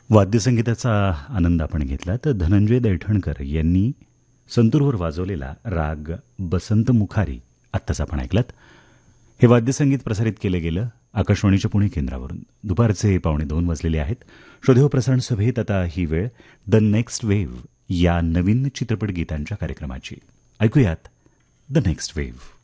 वाद्यसंगीताचा आनंद आपण घेतला तर धनंजय दैठणकर यांनी संतूरवर वाजवलेला राग बसंत मुखारी आत्ताच आपण ऐकलात. हे वाद्यसंगीत प्रसारित केलं गेलं आकाशवाणीच्या पुणे केंद्रावरून. दुपारचे 1:45 वाजलेले आहेत. श्रोतेहो, प्रसारण सभेत आता ही वेळ द नेक्स्ट वेव्ह या नवीन चित्रपट गीतांच्या कार्यक्रमाची. ऐकूयात द नेक्स्ट वेव्ह.